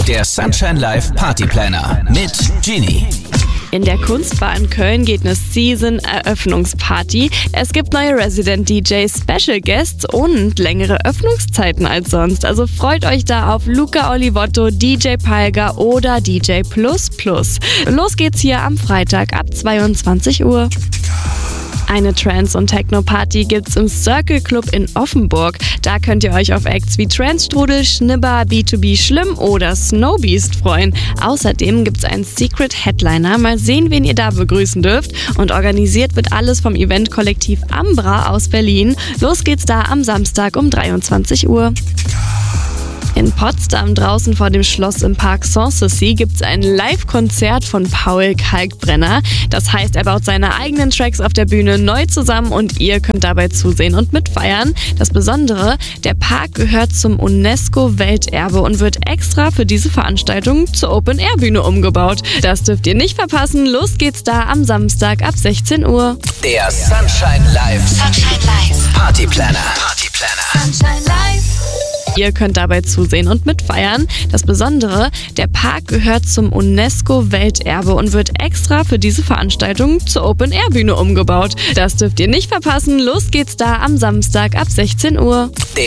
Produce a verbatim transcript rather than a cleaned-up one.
Der Sunshine Live Party Planner mit Genie. In der Kunstbar in Köln geht eine Season-Eröffnungsparty. Es gibt neue Resident D Js, Special Guests und längere Öffnungszeiten als sonst. Also freut euch da auf Luca Olivotto, D J Palga oder D J Plus Plus. Los geht's hier am Freitag ab zweiundzwanzig Uhr. Eine Trance- und Techno-Party gibt's im Circle Club in Offenburg. Da könnt ihr euch auf Acts wie Trance-Strudel, Schnibber, B zwei B Schlimm oder Snowbeast freuen. Außerdem gibt's einen Secret Headliner. Mal sehen, wen ihr da begrüßen dürft. Und organisiert wird alles vom Eventkollektiv Ambra aus Berlin. Los geht's da am Samstag um dreiundzwanzig Uhr. In Potsdam draußen vor dem Schloss im Park Sanssouci gibt's ein Live-Konzert von Paul Kalkbrenner. Das heißt, er baut seine eigenen Tracks auf der Bühne neu zusammen und ihr könnt dabei zusehen und mitfeiern. Das Besondere, der Park gehört zum UNESCO-Welterbe und wird extra für diese Veranstaltung zur Open-Air-Bühne umgebaut. Das dürft ihr nicht verpassen. Los geht's da am Samstag ab sechzehn Uhr. Der Sunshine Live Sunshine Live Party Planner. Party Planner. Sunshine Live. Ihr könnt dabei zusehen und mitfeiern. Das Besondere, der Park gehört zum UNESCO-Welterbe und wird extra für diese Veranstaltung zur Open-Air-Bühne umgebaut. Das dürft ihr nicht verpassen. Los geht's da am Samstag ab sechzehn Uhr.